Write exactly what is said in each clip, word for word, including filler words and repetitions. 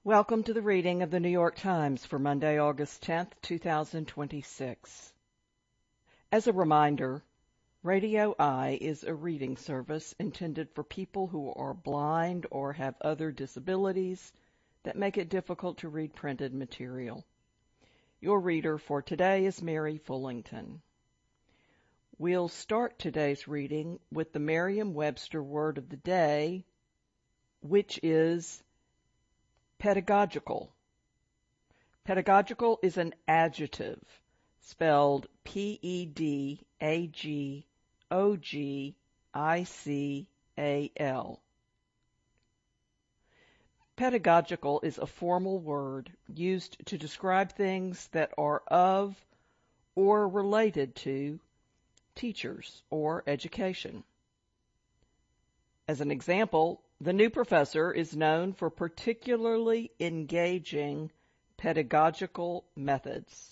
Welcome to the reading of the New York Times for Monday, August tenth, two thousand twenty-six. As a reminder, Radio Eye is a reading service intended for people who are blind or have other disabilities that make it difficult to read printed material. Your reader for today is Mary Fullington. We'll start today's reading with the Merriam-Webster word of the day, which is pedagogical. Pedagogical is an adjective, spelled P E D A G O G I C A L. Pedagogical is a formal word used to describe things that are of or related to teachers or education. As an example, the new professor is known for particularly engaging pedagogical methods.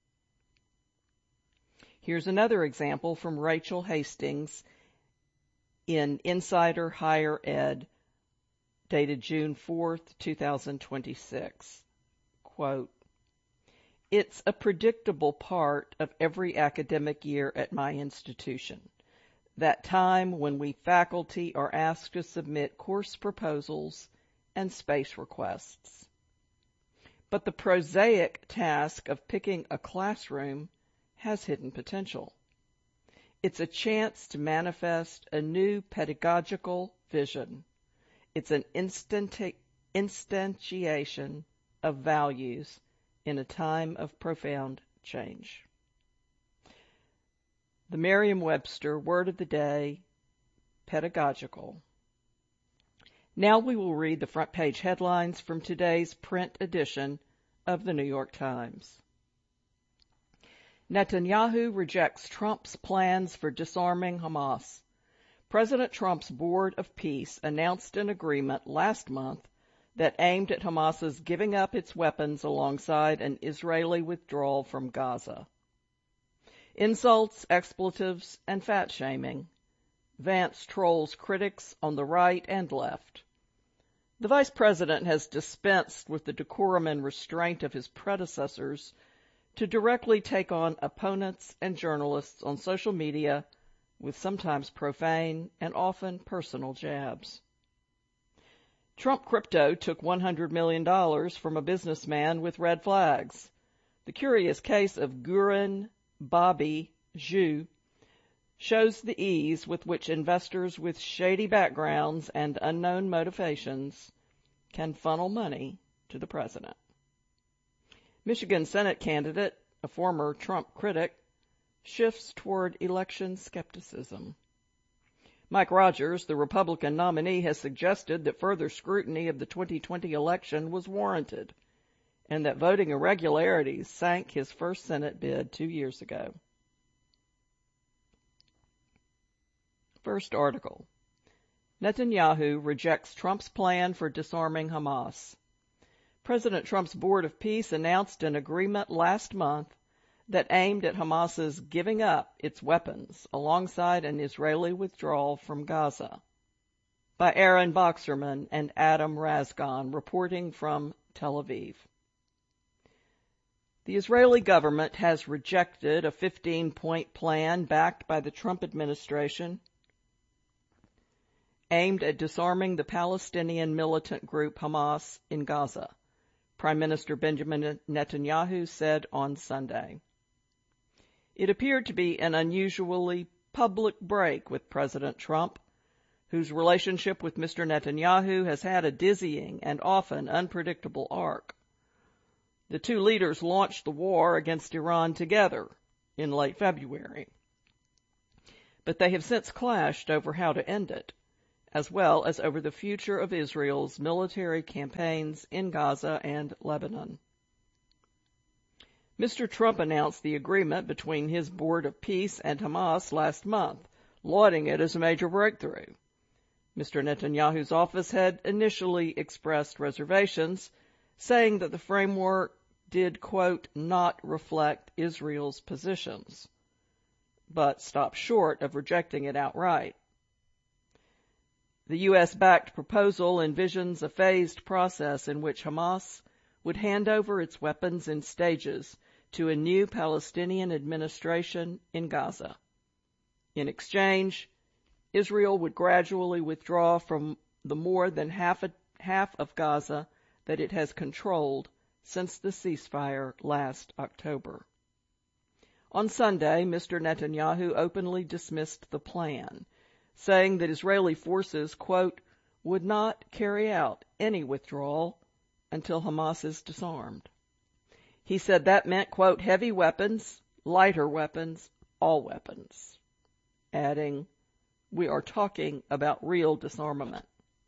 Here's another example from Rachel Hastings in Insider Higher Ed, dated June fourth, two thousand twenty-six. Quote, "It's a predictable part of every academic year at my institution. That time when we faculty are asked to submit course proposals and space requests. But the prosaic task of picking a classroom has hidden potential. It's a chance to manifest a new pedagogical vision. It's an instanti- instantiation of values in a time of profound change." The Merriam-Webster word of the day, pedagogical. Now we will read the front page headlines from today's print edition of the New York Times. Netanyahu rejects Trump's plans for disarming Hamas. President Trump's Board of Peace announced an agreement last month that aimed at Hamas's giving up its weapons alongside an Israeli withdrawal from Gaza. Insults, expletives, and fat-shaming. Vance trolls critics on the right and left. The vice president has dispensed with the decorum and restraint of his predecessors to directly take on opponents and journalists on social media with sometimes profane and often personal jabs. Trump Crypto took one hundred million dollars from a businessman with red flags. The curious case of Guren Bobby Zhu shows the ease with which investors with shady backgrounds and unknown motivations can funnel money to the president. Michigan Senate candidate, a former Trump critic, shifts toward election skepticism. Mike Rogers, the Republican nominee, has suggested that further scrutiny of the twenty twenty election was warranted, and that voting irregularities sank his first Senate bid two years ago. First article. Netanyahu rejects Trump's plan for disarming Hamas. President Trump's Board of Peace announced an agreement last month that aimed at Hamas's giving up its weapons alongside an Israeli withdrawal from Gaza. By Aaron Boxerman and Adam Razgon, reporting from Tel Aviv. The Israeli government has rejected a fifteen-point plan backed by the Trump administration aimed at disarming the Palestinian militant group Hamas in Gaza, Prime Minister Benjamin Netanyahu said on Sunday. It appeared to be an unusually public break with President Trump, whose relationship with Mister Netanyahu has had a dizzying and often unpredictable arc. The two leaders launched the war against Iran together in late February, but they have since clashed over how to end it, as well as over the future of Israel's military campaigns in Gaza and Lebanon. Mister Trump announced the agreement between his Board of Peace and Hamas last month, lauding it as a major breakthrough. Mister Netanyahu's office had initially expressed reservations, saying that the framework did, quote, not reflect Israel's positions, but stopped short of rejecting it outright. The U S-backed proposal envisions a phased process in which Hamas would hand over its weapons in stages to a new Palestinian administration in Gaza. In exchange, Israel would gradually withdraw from the more than half, a, half of Gaza that it has controlled since the ceasefire last October. On Sunday, Mister Netanyahu openly dismissed the plan, saying that Israeli forces, quote, would not carry out any withdrawal until Hamas is disarmed. He said that meant, quote, heavy weapons, lighter weapons, all weapons, adding, we are talking about real disarmament.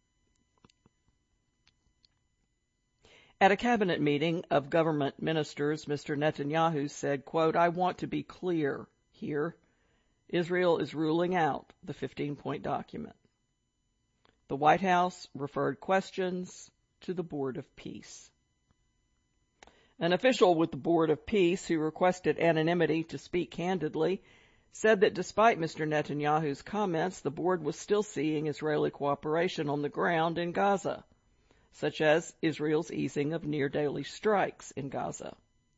At a cabinet meeting of government ministers, Mister Netanyahu said, quote, I want to be clear here. Israel is ruling out the fifteen-point document. The White House referred questions to the Board of Peace. An official with the Board of Peace, who requested anonymity to speak candidly, said that despite Mister Netanyahu's comments, the board was still seeing Israeli cooperation on the ground in Gaza, such as Israel's easing of near-daily strikes in Gaza.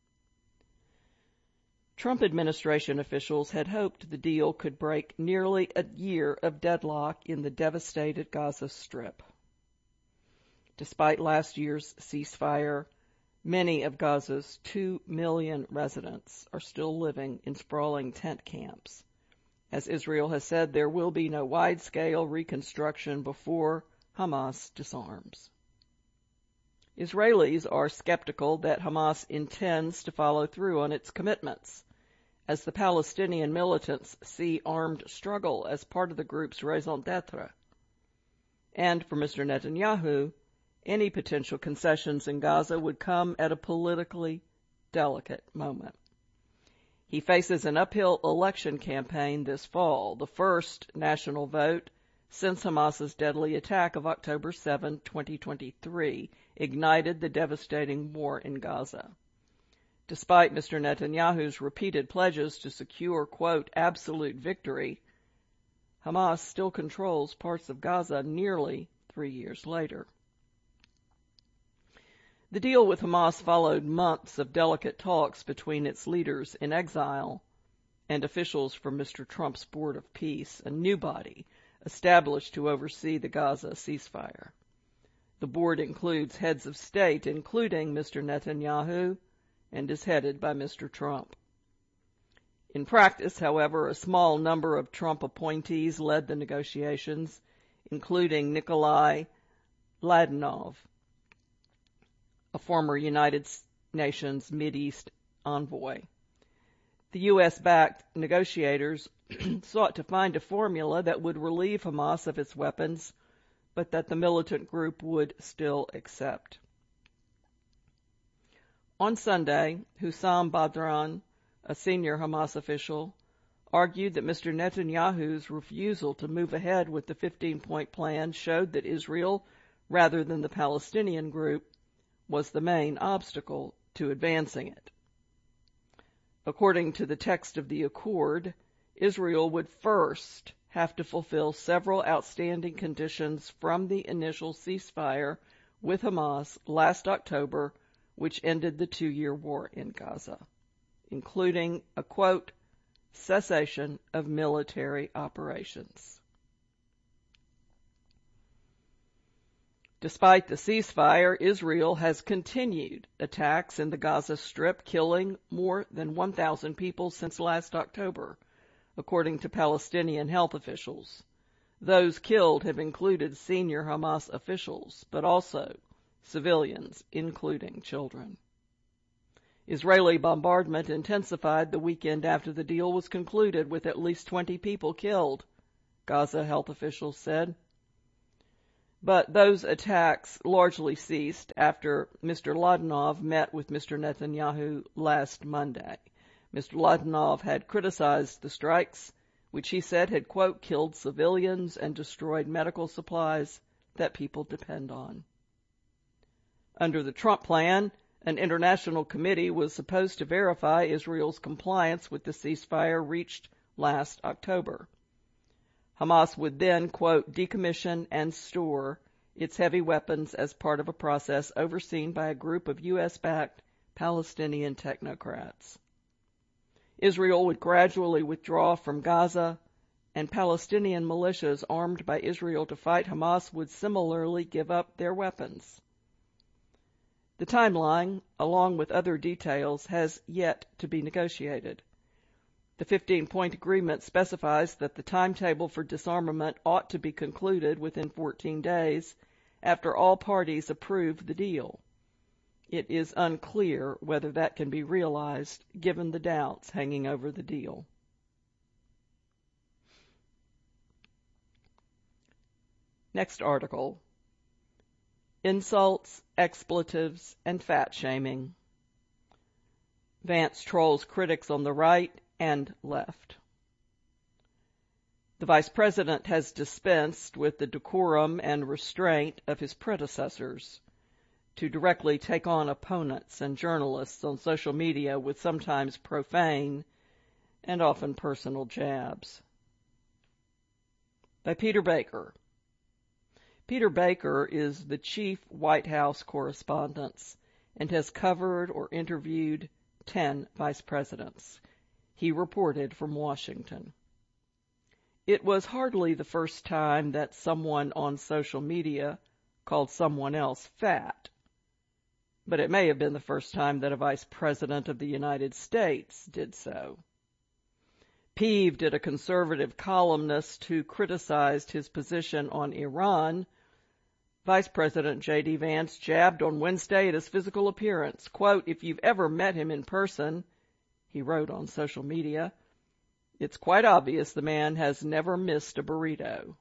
Trump administration officials had hoped the deal could break nearly a year of deadlock in the devastated Gaza Strip. Despite last year's ceasefire, many of Gaza's two million residents are still living in sprawling tent camps. As Israel has said, there will be no wide-scale reconstruction before Hamas disarms. Israelis are skeptical that Hamas intends to follow through on its commitments, as the Palestinian militants see armed struggle as part of the group's raison d'etre. And for Mister Netanyahu, any potential concessions in Gaza would come at a politically delicate moment. He faces an uphill election campaign this fall, the first national vote since Hamas's deadly attack of October seventh, twenty twenty-three, ignited the devastating war in Gaza. Despite Mister Netanyahu's repeated pledges to secure, quote, absolute victory, Hamas still controls parts of Gaza nearly three years later. The deal with Hamas followed months of delicate talks between its leaders in exile and officials from Mister Trump's Board of Peace, a new body established to oversee the Gaza ceasefire. The board includes heads of state, including Mister Netanyahu, and is headed by Mister Trump. In practice, however, a small number of Trump appointees led the negotiations, including Nikolai Mladenov, a former United Nations Mideast envoy. The U S-backed negotiators sought to find a formula that would relieve Hamas of its weapons, but that the militant group would still accept. On Sunday, Hussam Badran, a senior Hamas official, argued that Mister Netanyahu's refusal to move ahead with the fifteen-point plan showed that Israel, rather than the Palestinian group, was the main obstacle to advancing it. According to the text of the accord, Israel would first have to fulfill several outstanding conditions from the initial ceasefire with Hamas last October, which ended the two-year war in Gaza, including a, quote, cessation of military operations. Despite the ceasefire, Israel has continued attacks in the Gaza Strip, killing more than one thousand people since last October, according to Palestinian health officials. Those killed have included senior Hamas officials, but also civilians, including children. Israeli bombardment intensified the weekend after the deal was concluded, with at least twenty people killed, Gaza health officials said. But those attacks largely ceased after Mister Mladenov met with Mister Netanyahu last Monday. Mister Mladenov had criticized the strikes, which he said had, quote, killed civilians and destroyed medical supplies that people depend on. Under the Trump plan, an international committee was supposed to verify Israel's compliance with the ceasefire reached last October. Hamas would then, quote, decommission and store its heavy weapons as part of a process overseen by a group of U S-backed Palestinian technocrats. Israel would gradually withdraw from Gaza, and Palestinian militias armed by Israel to fight Hamas would similarly give up their weapons. The timeline, along with other details, has yet to be negotiated. The fifteen-point agreement specifies that the timetable for disarmament ought to be concluded within fourteen days after all parties approve the deal. It is unclear whether that can be realized given the doubts hanging over the deal. Next article. Insults, expletives, and fat-shaming. Vance trolls critics on the right and left. The Vice President has dispensed with the decorum and restraint of his predecessors to directly take on opponents and journalists on social media with sometimes profane and often personal jabs. By Peter Baker. Peter Baker is the chief White House correspondent and has covered or interviewed ten vice presidents. He reported from Washington. It was hardly the first time that someone on social media called someone else fat, but it may have been the first time that a vice president of the United States did so. Peeved at a conservative columnist who criticized his position on Iran, Vice President J D Vance jabbed on Wednesday at his physical appearance. Quote, "If you've ever met him in person," he wrote on social media, "it's quite obvious the man has never missed a burrito."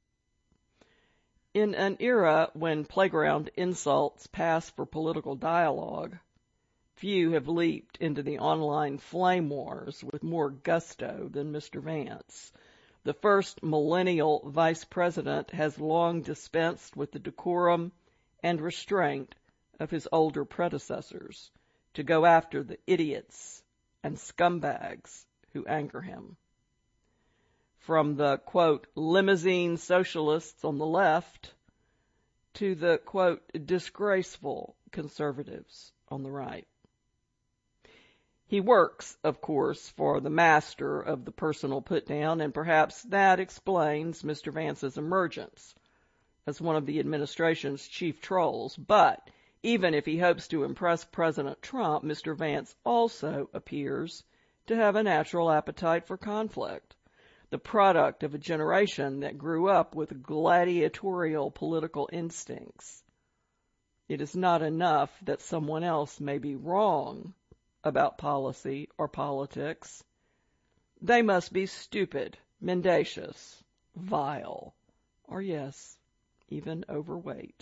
In an era when playground insults pass for political dialogue, few have leaped into the online flame wars with more gusto than Mister Vance. The first millennial vice president has long dispensed with the decorum and restraint of his older predecessors to go after the idiots and scumbags who anger him. From the, quote, limousine socialists on the left to the, quote, disgraceful conservatives on the right. He works, of course, for the master of the personal put-down, and perhaps that explains Mister Vance's emergence as one of the administration's chief trolls. But even if he hopes to impress President Trump, Mister Vance also appears to have a natural appetite for conflict, the product of a generation that grew up with gladiatorial political instincts. It is not enough that someone else may be wrong about policy or politics. They must be stupid, mendacious, vile, or yes, even overweight.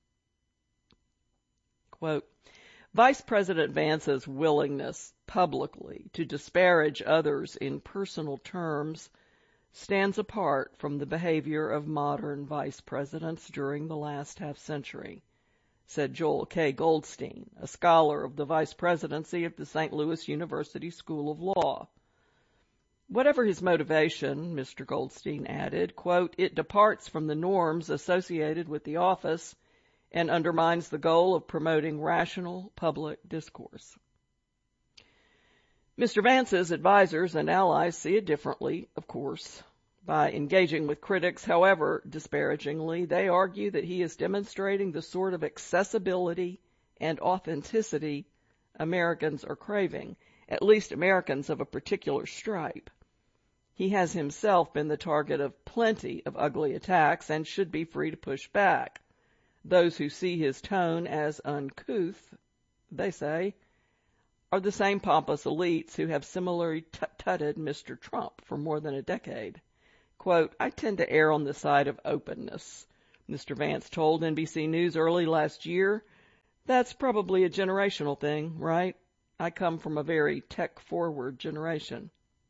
Quote, Vice President Vance's willingness publicly to disparage others in personal terms stands apart from the behavior of modern vice presidents during the last half-century, said Joel K. Goldstein, a scholar of the vice presidency of the Saint Louis University School of Law. Whatever his motivation, Mister Goldstein added, quote, it departs from the norms associated with the office and undermines the goal of promoting rational public discourse. Mister Vance's advisors and allies see it differently, of course. By engaging with critics, however disparagingly, they argue that he is demonstrating the sort of accessibility and authenticity Americans are craving, at least Americans of a particular stripe. He has himself been the target of plenty of ugly attacks and should be free to push back. Those who see his tone as uncouth, they say, are the same pompous elites who have similarly tut-tutted Mister Trump for more than a decade. Quote, I tend to err on the side of openness, Mister Vance told N B C News early last year. That's probably a generational thing, right? I come from a very tech-forward generation.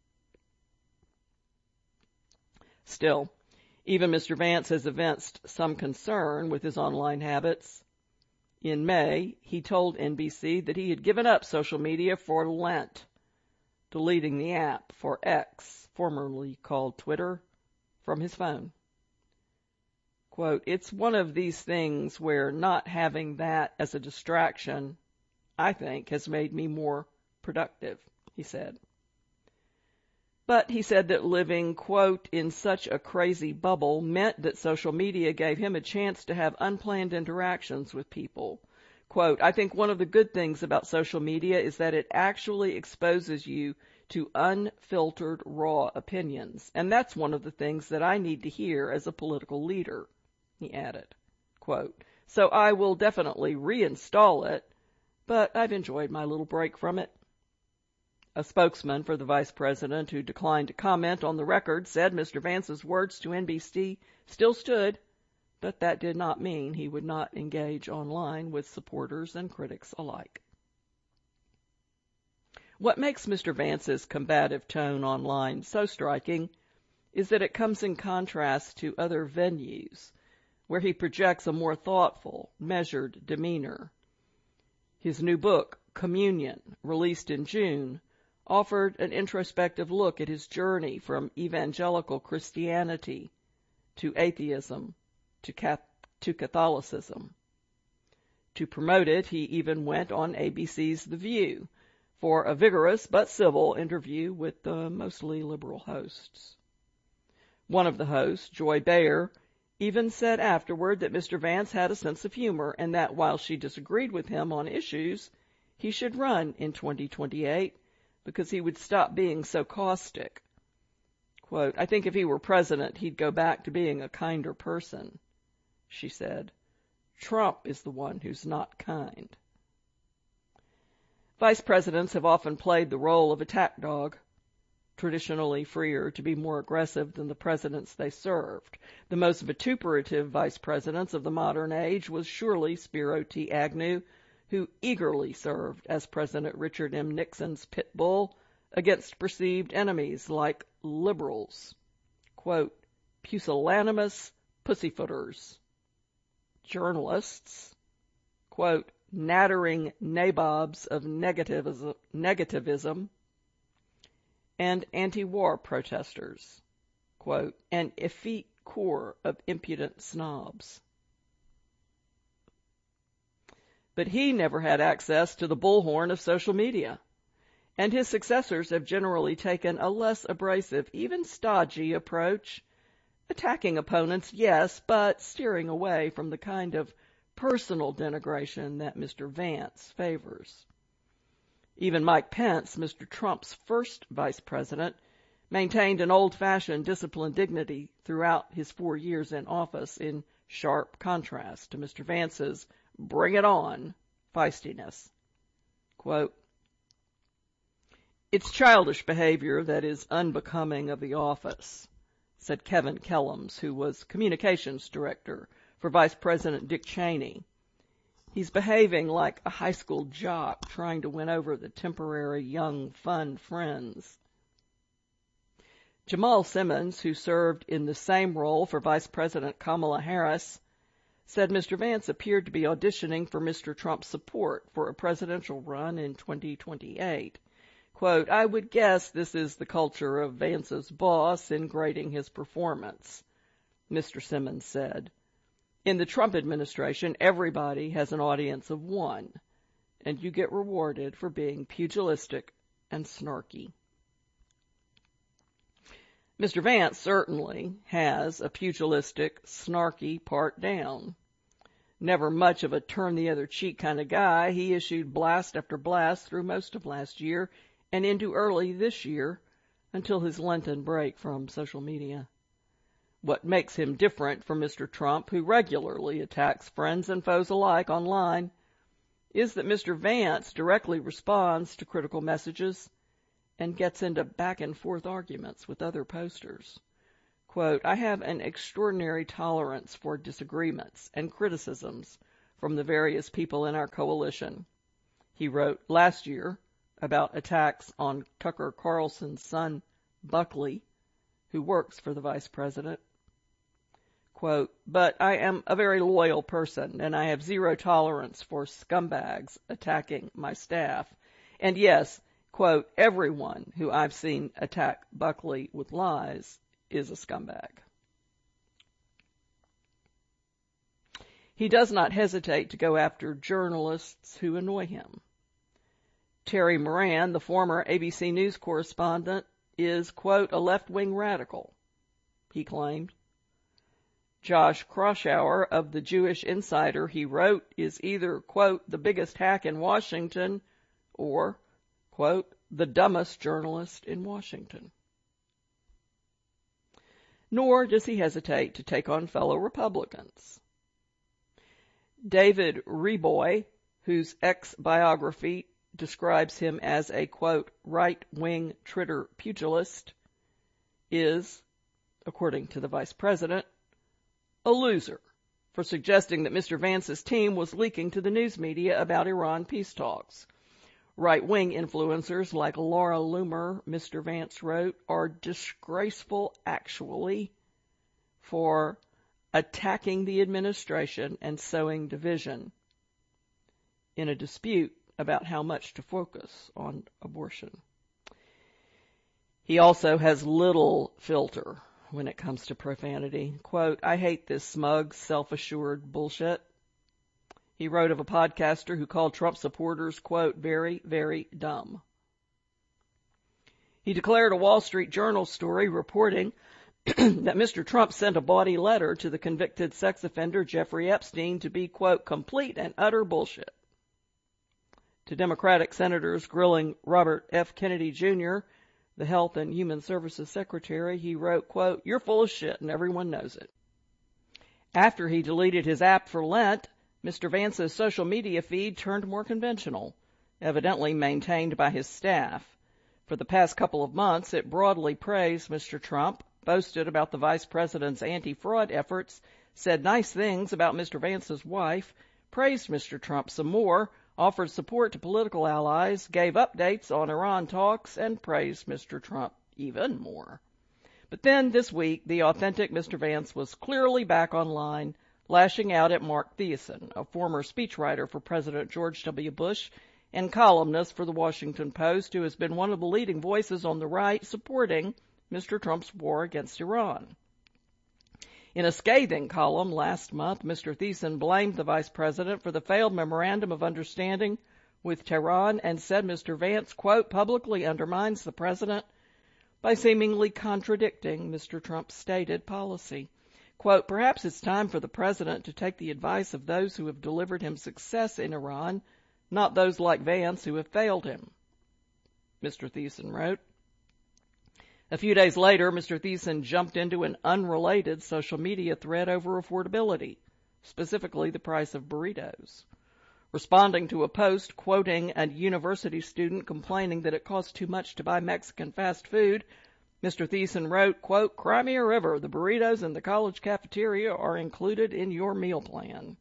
Still, even Mister Vance has evinced some concern with his online habits. In May, he told N B C that he had given up social media for Lent, deleting the app for X, formerly called Twitter, from his phone. Quote, "It's one of these things where not having that as a distraction, I think, has made me more productive," he said. But he said that living, quote, "in such a crazy bubble meant that social media gave him a chance to have unplanned interactions with people. Quote, "I think one of the good things about social media is that it actually exposes you to unfiltered, raw opinions. And that's one of the things that I need to hear as a political leader," he added. Quote, "So I will definitely reinstall it, but I've enjoyed my little break from it." A spokesman for the vice president, who declined to comment on the record, said Mister Vance's words to N B C still stood, but that did not mean he would not engage online with supporters and critics alike. What makes Mister Vance's combative tone online so striking is that it comes in contrast to other venues, where he projects a more thoughtful, measured demeanor. His new book, Communion, released in June, offered an introspective look at his journey from evangelical Christianity to atheism to, to Catholicism. To promote it, he even went on A B C's The View for a vigorous but civil interview with the mostly liberal hosts. One of the hosts, Joy Behar, even said afterward that Mister Vance had a sense of humor and that while she disagreed with him on issues, he should run in twenty twenty-eight because he would stop being so caustic. Quote, "I think if he were president, he'd go back to being a kinder person," she said. "Trump is the one who's not kind." Vice presidents have often played the role of attack dog, traditionally freer to be more aggressive than the presidents they served. The most vituperative vice presidents of the modern age was surely Spiro T. Agnew, who eagerly served as President Richard M. Nixon's pit bull against perceived enemies like liberals, quote, "pusillanimous pussyfooters," journalists, quote, "nattering nabobs of negativism, negativism and anti-war protesters," quote, "an effete corps of impudent snobs." But he never had access to the bullhorn of social media, and his successors have generally taken a less abrasive, even stodgy approach, attacking opponents, yes, but steering away from the kind of personal denigration that Mister Vance favors. Even Mike Pence, Mister Trump's first vice president, maintained an old-fashioned disciplined dignity throughout his four years in office, in sharp contrast to Mister Vance's "bring it on" feistiness. Quote, "It's childish behavior that is unbecoming of the office," said Kevin Kellums, who was communications director for Vice President Dick Cheney. "He's behaving like a high school jock trying to win over the temporary young fun friends." Jamal Simmons, who served in the same role for Vice President Kamala Harris, said Mister Vance appeared to be auditioning for Mister Trump's support for a presidential run in twenty twenty-eight. Quote, "I would guess this is the culture of Vance's boss in grading his performance," Mister Simmons said. "In the Trump administration, everybody has an audience of one, and you get rewarded for being pugilistic and snarky." Mister Vance certainly has a pugilistic, snarky part down. Never much of a turn-the-other-cheek kind of guy, he issued blast after blast through most of last year and into early this year until his Lenten break from social media. What makes him different from Mister Trump, who regularly attacks friends and foes alike online, is that Mister Vance directly responds to critical messages and gets into back-and-forth arguments with other posters. Quote, "I have an extraordinary tolerance for disagreements and criticisms from the various people in our coalition," he wrote last year about attacks on Tucker Carlson's son, Buckley, who works for the vice president. Quote, "But I am a very loyal person, and I have zero tolerance for scumbags attacking my staff. And yes, quote, everyone who I've seen attack Buckley with lies is a scumbag." He does not hesitate to go after journalists who annoy him. Terry Moran, the former A B C News correspondent, is, quote, a left-wing radical, he claimed. Josh Kraushaar of the Jewish Insider, he wrote, is either, quote, the biggest hack in Washington or, quote, the dumbest journalist in Washington. Nor does he hesitate to take on fellow Republicans. David Reboy, whose ex-biography describes him as a, quote, right-wing Twitter pugilist, is, according to the vice president, a loser for suggesting that Mister Vance's team was leaking to the news media about Iran peace talks. Right-wing influencers like Laura Loomer, Mister Vance wrote, are disgraceful actually for attacking the administration and sowing division in a dispute about how much to focus on abortion. He also has little filter when it comes to profanity. Quote, I hate this smug, self-assured bullshit. He wrote of a podcaster who called Trump supporters, quote, very, very dumb. He declared a Wall Street Journal story reporting that Mister Trump sent a bawdy letter to the convicted sex offender Jeffrey Epstein to be, quote, complete and utter bullshit. To Democratic senators grilling Robert F. Kennedy Junior, the Health and Human Services Secretary, he wrote, quote, you're full of shit and everyone knows it. After he deleted his app for Lent, Mister Vance's social media feed turned more conventional, evidently maintained by his staff. For the past couple of months, it broadly praised Mister Trump, boasted about the vice president's anti-fraud efforts, said nice things about Mister Vance's wife, praised Mister Trump some more, offered support to political allies, gave updates on Iran talks, and praised Mister Trump even more. But then this week, the authentic Mister Vance was clearly back online, lashing out at Mark Thiessen, a former speechwriter for President George W. Bush and columnist for the Washington Post, who has been one of the leading voices on the right supporting Mister Trump's war against Iran. In a scathing column last month, Mister Thiessen blamed the vice president for the failed memorandum of understanding with Tehran and said Mister Vance, quote, publicly undermines the president by seemingly contradicting Mister Trump's stated policy. Quote, perhaps it's time for the president to take the advice of those who have delivered him success in Iran, not those like Vance who have failed him, Mister Thiessen wrote. A few days later, Mister Thiessen jumped into an unrelated social media thread over affordability, specifically the price of burritos. Responding to a post quoting a university student complaining that it costs too much to buy Mexican fast food, Mister Thiessen wrote, quote, cry me a river, the burritos in the college cafeteria are included in your meal plan.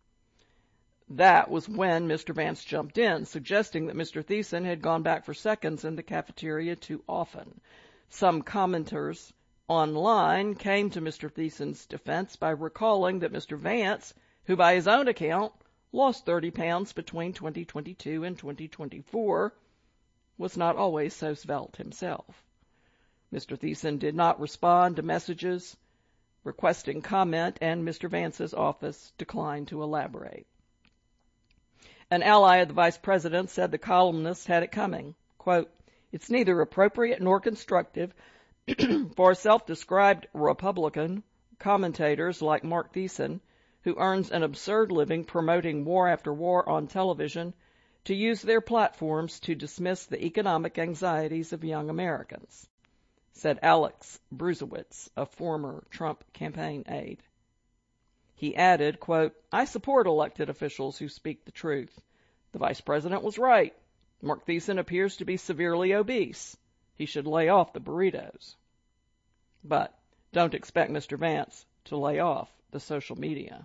That was when Mister Vance jumped in, suggesting that Mister Thiessen had gone back for seconds in the cafeteria too often. Some commenters online came to Mister Thiessen's defense by recalling that Mister Vance, who by his own account lost thirty pounds between twenty twenty-two and twenty twenty-four, was not always so svelte himself. Mister Thiessen did not respond to messages requesting comment, and Mister Vance's office declined to elaborate. An ally of the vice president said the columnist had it coming. Quote, it's neither appropriate nor constructive for self-described Republican commentators like Mark Thiessen, who earns an absurd living promoting war after war on television, to use their platforms to dismiss the economic anxieties of young Americans, said Alex Bruzewitz, a former Trump campaign aide. He added, quote, I support elected officials who speak the truth. The vice president was right. Mark Thiessen appears to be severely obese. He should lay off the burritos. But don't expect Mister Vance to lay off the social media.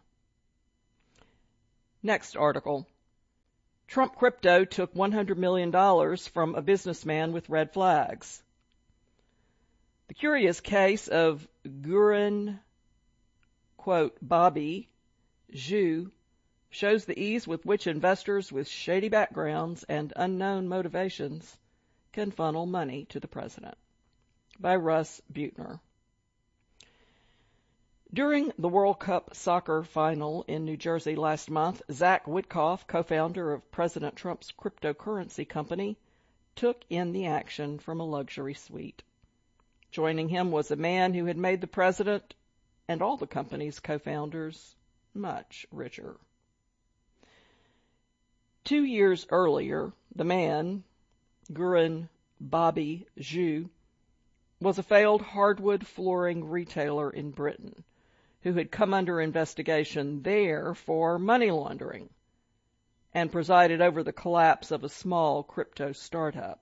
Next article. Trump crypto took one hundred million dollars from a businessman with red flags. The curious case of Gurun, quote, Bobby Zhu shows the ease with which investors with shady backgrounds and unknown motivations can funnel money to the president. By Russ Buettner. During the World Cup soccer final in New Jersey last month, Zach Witkoff, co-founder of President Trump's cryptocurrency company, took in the action from a luxury suite. Joining him was a man who had made the president and all the company's co-founders much richer. Two years earlier, the man, Gurun Bobby Zhu, was a failed hardwood flooring retailer in Britain who had come under investigation there for money laundering and presided over the collapse of a small crypto startup.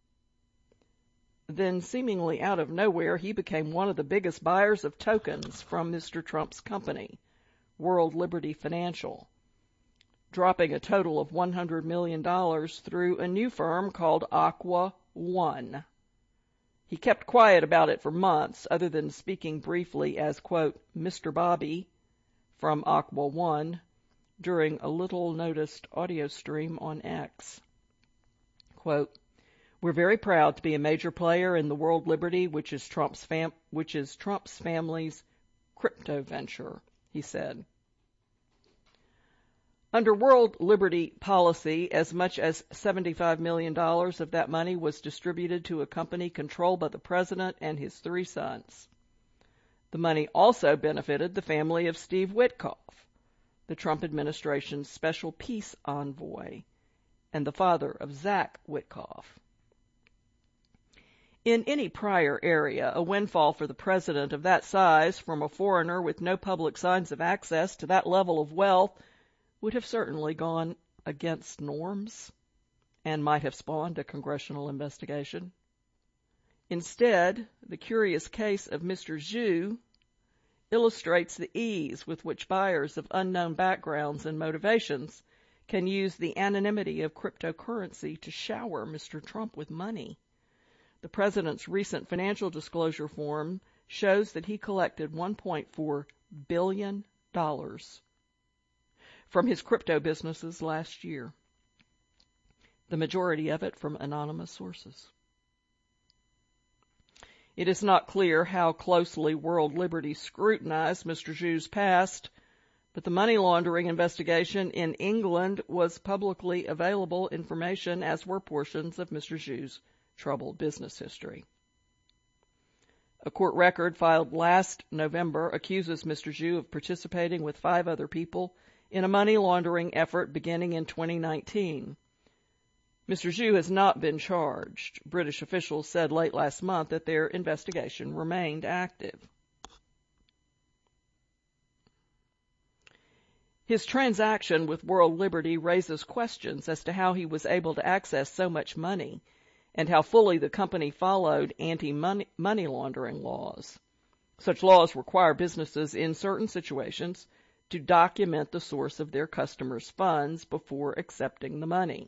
Then, seemingly out of nowhere, he became one of the biggest buyers of tokens from Mister Trump's company, World Liberty Financial, dropping a total of one hundred million dollars through a new firm called Aqua One. He kept quiet about it for months, other than speaking briefly as, quote, Mister Bobby from Aqua One during a little-noticed audio stream on X. Quote, "We're very proud to be a major player in the World Liberty, which is Trump's fam- which is Trump's family's crypto venture," he said. Under World Liberty policy, as much as seventy-five million dollars of that money was distributed to a company controlled by the president and his three sons. The money also benefited the family of Steve Witkoff, the Trump administration's special peace envoy, and the father of Zach Witkoff. In any prior area, a windfall for the president of that size from a foreigner with no public signs of access to that level of wealth would have certainly gone against norms and might have spawned a congressional investigation. Instead, the curious case of Mister Zhu illustrates the ease with which buyers of unknown backgrounds and motivations can use the anonymity of cryptocurrency to shower Mister Trump with money. The president's recent financial disclosure form shows that he collected one point four billion dollars from his crypto businesses last year, the majority of it from anonymous sources. It is not clear how closely World Liberty scrutinized Mister Zhu's past, but the money laundering investigation in England was publicly available information, as were portions of Mister Zhu's troubled business history. A court record filed last November accuses Mister Zhu of participating with five other people in a money laundering effort beginning in twenty nineteen. Mister Zhu has not been charged. British officials said late last month that their investigation remained active. His transaction with World Liberty raises questions as to how he was able to access so much money and how fully the company followed anti-money money laundering laws. Such laws require businesses in certain situations to document the source of their customers' funds before accepting the money.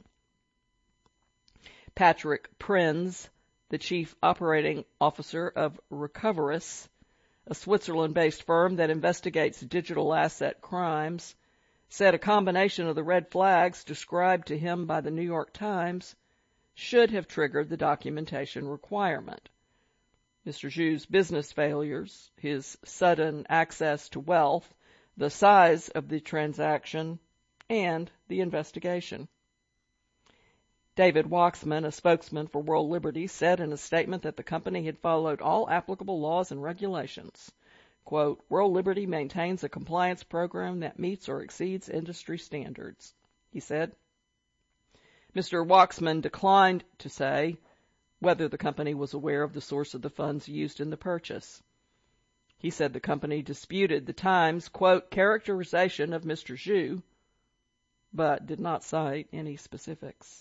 Patrick Prinz, the chief operating officer of Recoverus, a Switzerland-based firm that investigates digital asset crimes, said a combination of the red flags described to him by the New York Times should have triggered the documentation requirement. Mister Zhu's business failures, his sudden access to wealth, the size of the transaction, and the investigation. David Waxman, a spokesman for World Liberty, said in a statement that the company had followed all applicable laws and regulations. Quote, "World Liberty maintains a compliance program that meets or exceeds industry standards," he said. Mister Waxman declined to say whether the company was aware of the source of the funds used in the purchase. He said the company disputed the Times, quote, characterization of Mister Zhu, but did not cite any specifics.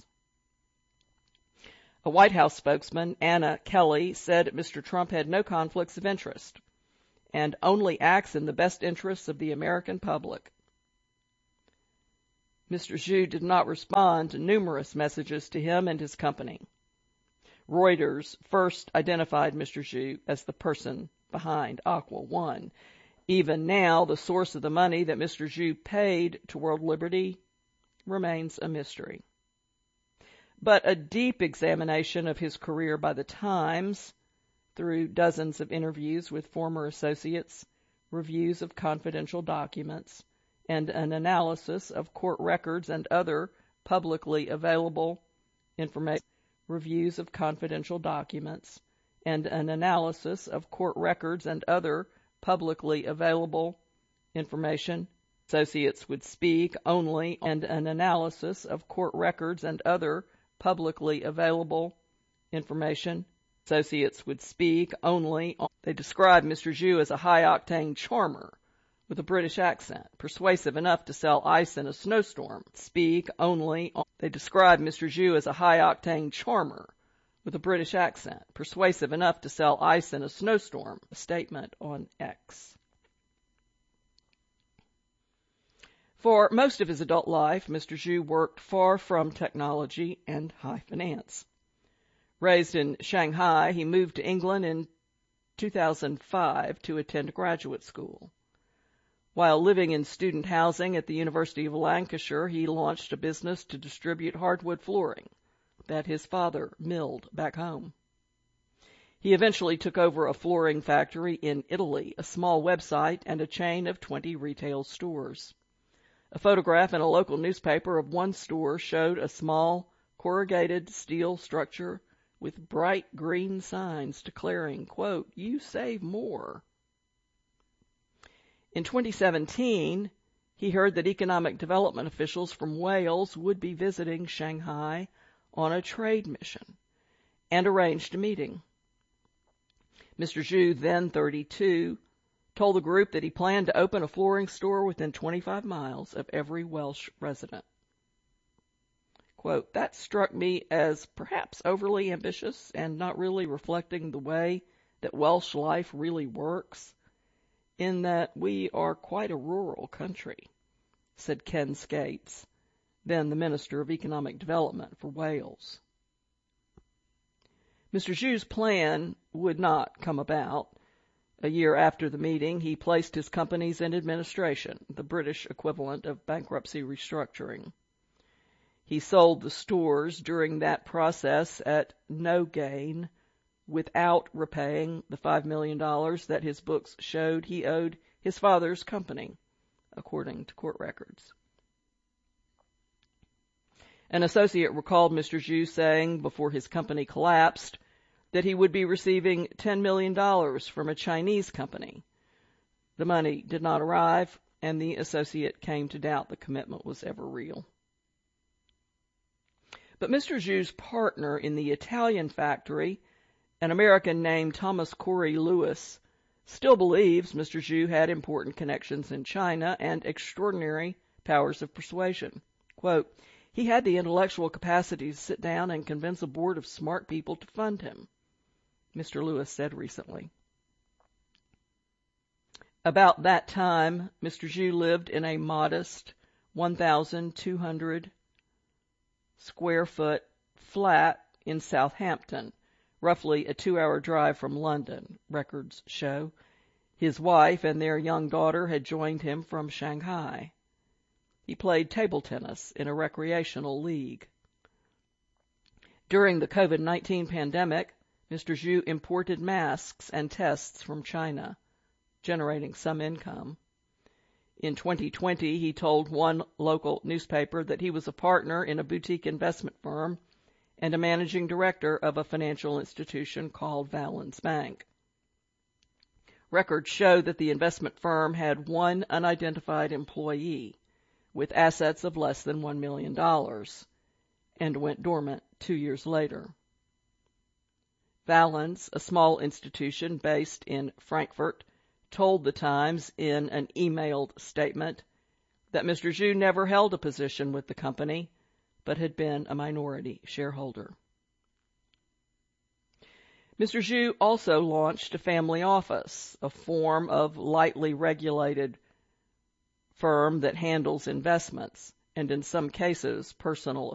A White House spokesman, Anna Kelly, said Mister Trump had no conflicts of interest and only acts in the best interests of the American public. Mister Zhu did not respond to numerous messages to him and his company. Reuters first identified Mister Zhu as the person behind Aqua One. Even now, the source of the money that Mister Zhu paid to World Liberty remains a mystery. But a deep examination of his career by the Times, through dozens of interviews with former associates, reviews of confidential documents, and an analysis of court records and other publicly available information. Reviews of confidential documents, and an analysis of court records and other publicly available information. Associates would speak only, and an analysis of court records and other publicly available information. Associates would speak only. They described Mister Zhu as a high-octane charmer with a British accent, persuasive enough to sell ice in a snowstorm. Speak only. They described Mister Zhu as a high-octane charmer with a British accent, persuasive enough to sell ice in a snowstorm. A statement on X. For most of his adult life, Mister Zhu worked far from technology and high finance. Raised in Shanghai, he moved to England in two thousand five to attend graduate school. While living in student housing at the University of Lancashire, he launched a business to distribute hardwood flooring that his father milled back home. He eventually took over a flooring factory in Italy, a small website, and a chain of twenty retail stores. A photograph in a local newspaper of one store showed a small corrugated steel structure with bright green signs declaring, quote, "You save more." In twenty seventeen, he heard that economic development officials from Wales would be visiting Shanghai on a trade mission and arranged a meeting. Mister Zhu, then thirty-two, told the group that he planned to open a flooring store within twenty-five miles of every Welsh resident. Quote, "That struck me as perhaps overly ambitious and not really reflecting the way that Welsh life really works, in that we are quite a rural country," said Ken Skates, then the Minister of Economic Development for Wales. Mister Zhu's plan would not come about. A year after the meeting, he placed his companies in administration, the British equivalent of bankruptcy restructuring. He sold the stores during that process at no gain, without repaying the five million dollars that his books showed he owed his father's company, according to court records. An associate recalled Mister Zhu saying before his company collapsed that he would be receiving ten million dollars from a Chinese company. The money did not arrive, and the associate came to doubt the commitment was ever real. But Mister Zhu's partner in the Italian factory, an American named Thomas Corey Lewis, still believes Mister Zhu had important connections in China and extraordinary powers of persuasion. Quote, "He had the intellectual capacity to sit down and convince a board of smart people to fund him," Mister Lewis said recently. About that time, Mister Zhu lived in a modest one thousand two hundred square foot flat in Southampton, roughly a two-hour drive from London, records show. His wife and their young daughter had joined him from Shanghai. He played table tennis in a recreational league. During the COVID nineteen pandemic, Mister Zhu imported masks and tests from China, generating some income. In twenty twenty, he told one local newspaper that he was a partner in a boutique investment firm and a managing director of a financial institution called Valens Bank. Records show that the investment firm had one unidentified employee with assets of less than one million dollars and went dormant two years later. Valens, a small institution based in Frankfurt, told the Times in an emailed statement that Mister Zhu never held a position with the company, but had been a minority shareholder. Mister Zhu also launched a family office, a form of lightly regulated firm that handles investments and, in some cases, personal